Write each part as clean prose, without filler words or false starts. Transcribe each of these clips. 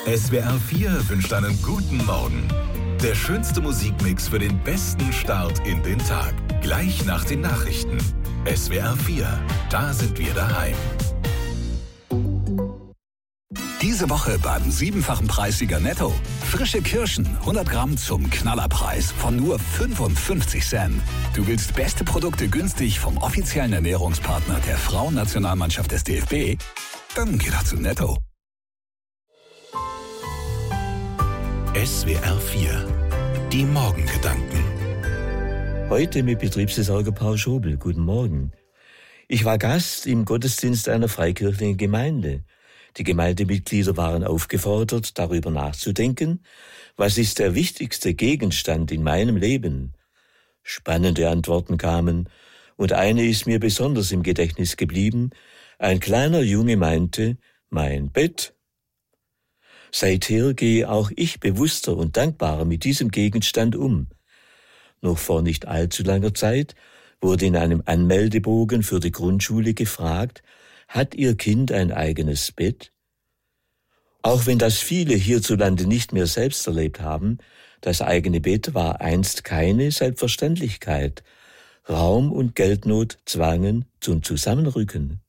SWR 4 wünscht einen guten Morgen. Der schönste Musikmix für den besten Start in den Tag. Gleich nach den Nachrichten. SWR 4, da sind wir daheim. Diese Woche beim 7-fachen Preissieger Netto. Frische Kirschen, 100 Gramm zum Knallerpreis von nur 55 Cent. Du willst beste Produkte günstig vom offiziellen Ernährungspartner der Frauennationalmannschaft des DFB? Dann geh doch zu Netto. SWR 4, die Morgengedanken. Heute mit Betriebsversorger Paul Schobel. Guten Morgen. Ich war Gast im Gottesdienst einer freikirchlichen Gemeinde. Die Gemeindemitglieder waren aufgefordert, darüber nachzudenken, was ist der wichtigste Gegenstand in meinem Leben? Spannende Antworten kamen, und eine ist mir besonders im Gedächtnis geblieben. Ein kleiner Junge meinte, mein Bett. Seither gehe auch ich bewusster und dankbarer mit diesem Gegenstand um. Noch vor nicht allzu langer Zeit wurde in einem Anmeldebogen für die Grundschule gefragt, hat Ihr Kind ein eigenes Bett? Auch wenn das viele hierzulande nicht mehr selbst erlebt haben, das eigene Bett war einst keine Selbstverständlichkeit. Raum und Geldnot zwangen zum Zusammenrücken.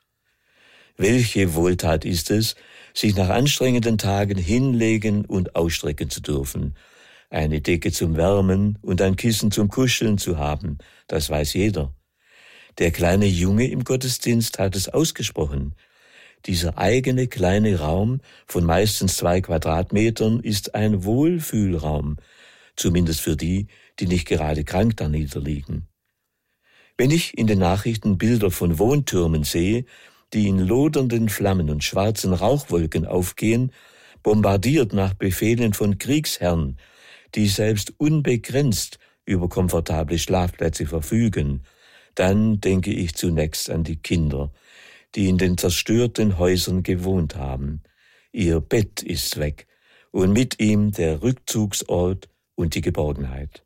Welche Wohltat ist es, sich nach anstrengenden Tagen hinlegen und ausstrecken zu dürfen, eine Decke zum Wärmen und ein Kissen zum Kuscheln zu haben, das weiß jeder. Der kleine Junge im Gottesdienst hat es ausgesprochen. Dieser eigene kleine Raum von meistens 2 Quadratmetern ist ein Wohlfühlraum, zumindest für die, die nicht gerade krank da niederliegen. Wenn ich in den Nachrichten Bilder von Wohntürmen sehe, die in lodernden Flammen und schwarzen Rauchwolken aufgehen, bombardiert nach Befehlen von Kriegsherren, die selbst unbegrenzt über komfortable Schlafplätze verfügen, dann denke ich zunächst an die Kinder, die in den zerstörten Häusern gewohnt haben. Ihr Bett ist weg und mit ihm der Rückzugsort und die Geborgenheit.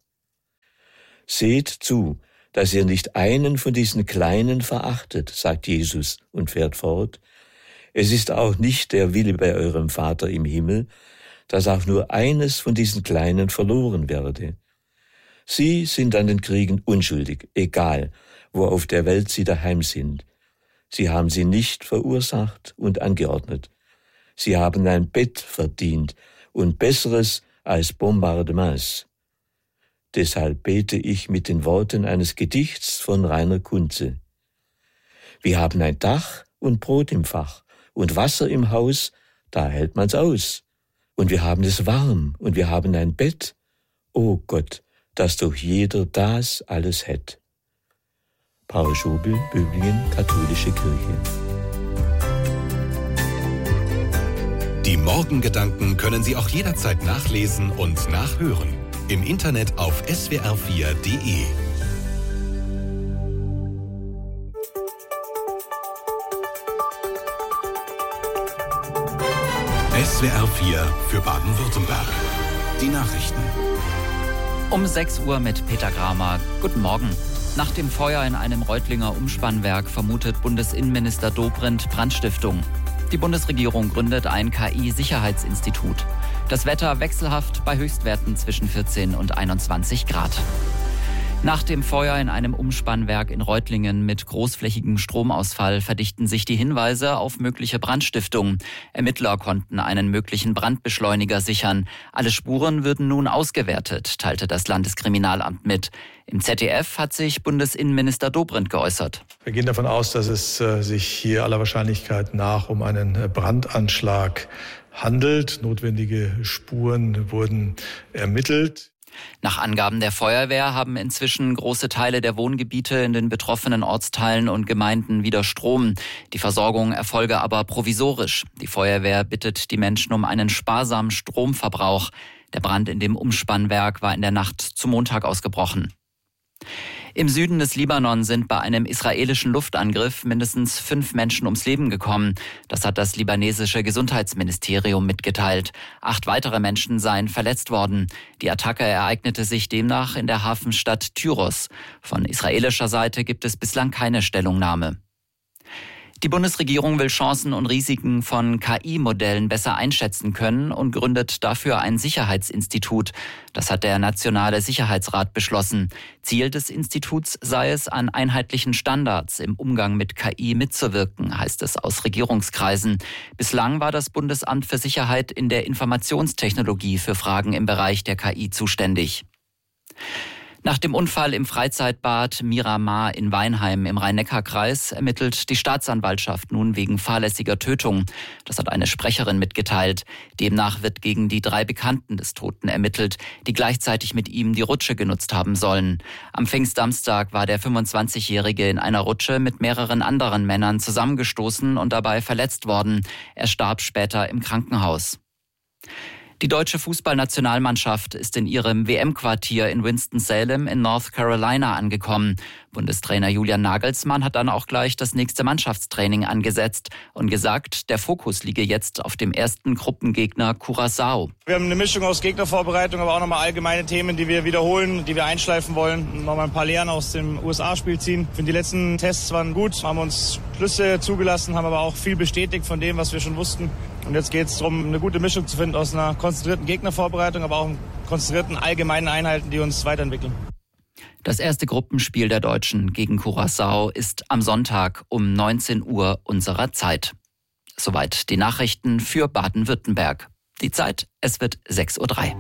Seht zu, dass ihr nicht einen von diesen Kleinen verachtet, sagt Jesus und fährt fort. Es ist auch nicht der Wille bei eurem Vater im Himmel, dass auch nur eines von diesen Kleinen verloren werde. Sie sind an den Kriegen unschuldig, egal, wo auf der Welt sie daheim sind. Sie haben sie nicht verursacht und angeordnet. Sie haben ein Bett verdient und Besseres als Bombardements. Deshalb bete ich mit den Worten eines Gedichts von Rainer Kunze. Wir haben ein Dach und Brot im Fach und Wasser im Haus, da hält man's aus. Und wir haben es warm und wir haben ein Bett. O Gott, dass doch jeder das alles hätt. Paul Schobel, Böblingen, Katholische Kirche. Die Morgengedanken können Sie auch jederzeit nachlesen und nachhören. Im Internet auf swr4.de. SWR 4 für Baden-Württemberg. Die Nachrichten. Um 6 Uhr mit Peter Gramer. Guten Morgen. Nach dem Feuer in einem Reutlinger Umspannwerk vermutet Bundesinnenminister Dobrindt Brandstiftung. Die Bundesregierung gründet ein KI-Sicherheitsinstitut. Das Wetter wechselhaft bei Höchstwerten zwischen 14 und 21 Grad. Nach dem Feuer in einem Umspannwerk in Reutlingen mit großflächigem Stromausfall verdichten sich die Hinweise auf mögliche Brandstiftung. Ermittler konnten einen möglichen Brandbeschleuniger sichern. Alle Spuren würden nun ausgewertet, teilte das Landeskriminalamt mit. Im ZDF hat sich Bundesinnenminister Dobrindt geäußert. Wir gehen davon aus, dass es sich hier aller Wahrscheinlichkeit nach um einen Brandanschlag handelt. Notwendige Spuren wurden ermittelt. Nach Angaben der Feuerwehr haben inzwischen große Teile der Wohngebiete in den betroffenen Ortsteilen und Gemeinden wieder Strom. Die Versorgung erfolge aber provisorisch. Die Feuerwehr bittet die Menschen um einen sparsamen Stromverbrauch. Der Brand in dem Umspannwerk war in der Nacht zum Montag ausgebrochen. Im Süden des Libanon sind bei einem israelischen Luftangriff mindestens 5 Menschen ums Leben gekommen. Das hat das libanesische Gesundheitsministerium mitgeteilt. 8 weitere Menschen seien verletzt worden. Die Attacke ereignete sich demnach in der Hafenstadt Tyros. Von israelischer Seite gibt es bislang keine Stellungnahme. Die Bundesregierung will Chancen und Risiken von KI-Modellen besser einschätzen können und gründet dafür ein Sicherheitsinstitut. Das hat der Nationale Sicherheitsrat beschlossen. Ziel des Instituts sei es, an einheitlichen Standards im Umgang mit KI mitzuwirken, heißt es aus Regierungskreisen. Bislang war das Bundesamt für Sicherheit in der Informationstechnologie für Fragen im Bereich der KI zuständig. Nach dem Unfall im Freizeitbad Miramar in Weinheim im Rhein-Neckar-Kreis ermittelt die Staatsanwaltschaft nun wegen fahrlässiger Tötung. Das hat eine Sprecherin mitgeteilt. Demnach wird gegen die 3 Bekannten des Toten ermittelt, die gleichzeitig mit ihm die Rutsche genutzt haben sollen. Am Pfingstsamstag war der 25-Jährige in einer Rutsche mit mehreren anderen Männern zusammengestoßen und dabei verletzt worden. Er starb später im Krankenhaus. Die deutsche Fußballnationalmannschaft ist in ihrem WM-Quartier in Winston-Salem in North Carolina angekommen. Bundestrainer Julian Nagelsmann hat dann auch gleich das nächste Mannschaftstraining angesetzt und gesagt, der Fokus liege jetzt auf dem ersten Gruppengegner Curaçao. Wir haben eine Mischung aus Gegnervorbereitung, aber auch nochmal allgemeine Themen, die wir wiederholen, die wir einschleifen wollen. Nochmal ein paar Lehren aus dem USA-Spiel ziehen. Ich finde, die letzten Tests waren gut, haben uns Schlüsse zugelassen, haben aber auch viel bestätigt von dem, was wir schon wussten. Und jetzt geht es darum, eine gute Mischung zu finden aus einer konzentrierten Gegnervorbereitung, aber auch konzentrierten allgemeinen Einheiten, die uns weiterentwickeln. Das erste Gruppenspiel der Deutschen gegen Curaçao ist am Sonntag um 19 Uhr unserer Zeit. Soweit die Nachrichten für Baden-Württemberg. Die Zeit, es wird 6:03 Uhr.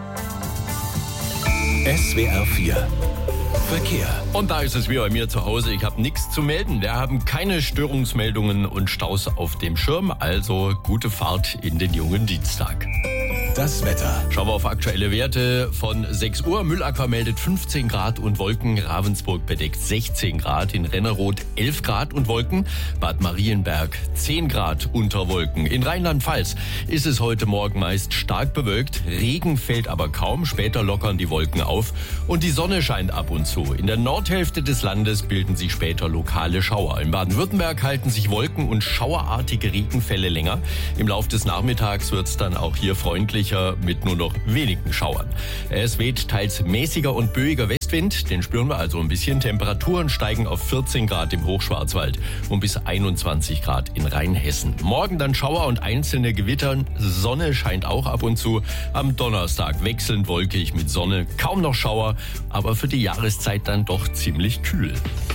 SWR 4 Verkehr. Und da ist es wie bei mir zu Hause. Ich habe nichts zu melden. Wir haben keine Störungsmeldungen und Staus auf dem Schirm. Also gute Fahrt in den jungen Dienstag. Das Wetter. Schauen wir auf aktuelle Werte von 6 Uhr. Müllaqua meldet 15 Grad und Wolken. Ravensburg bedeckt 16 Grad. In Renneroth 11 Grad und Wolken. Bad Marienberg 10 Grad unter Wolken. In Rheinland-Pfalz ist es heute Morgen meist stark bewölkt. Regen fällt aber kaum. Später lockern die Wolken auf und die Sonne scheint ab und zu. In der Nordhälfte des Landes bilden sich später lokale Schauer. In Baden-Württemberg halten sich Wolken- und schauerartige Regenfälle länger. Im Laufe des Nachmittags wird es dann auch hier freundlicher mit nur noch wenigen Schauern. Es weht teils mäßiger und böiger Westwind, den spüren wir also ein bisschen. Temperaturen steigen auf 14 Grad im Hochschwarzwald und bis 21 Grad in Rheinhessen. Morgen dann Schauer und einzelne Gewitter. Sonne scheint auch ab und zu. Am Donnerstag wechselnd wolkig mit Sonne, kaum noch Schauer, aber für die Jahreszeit dann doch ziemlich kühl.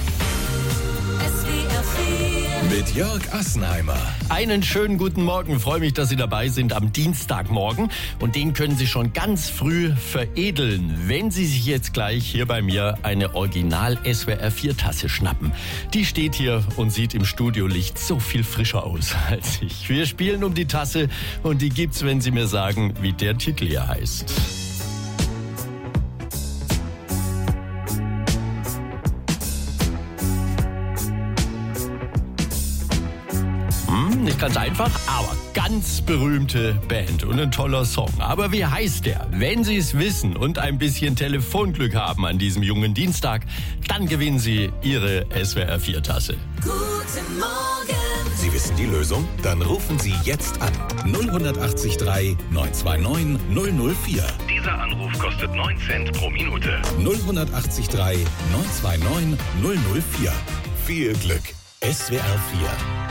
Mit Jörg Assenheimer. Einen schönen guten Morgen. Freue mich, dass Sie dabei sind am Dienstagmorgen. Und den können Sie schon ganz früh veredeln, wenn Sie sich jetzt gleich hier bei mir eine Original-SWR4-Tasse schnappen. Die steht hier und sieht im Studiolicht so viel frischer aus als ich. Wir spielen um die Tasse und die gibt's, wenn Sie mir sagen, wie der Titel hier heißt. Nicht ganz einfach, aber ganz berühmte Band und ein toller Song. Aber wie heißt der? Wenn Sie es wissen und ein bisschen Telefonglück haben an diesem jungen Dienstag, dann gewinnen Sie Ihre SWR4-Tasse. Guten Morgen! Sie wissen die Lösung? Dann rufen Sie jetzt an. 0183 929 004. Dieser Anruf kostet 9 Cent pro Minute. 0183 929 004. Viel Glück. SWR 4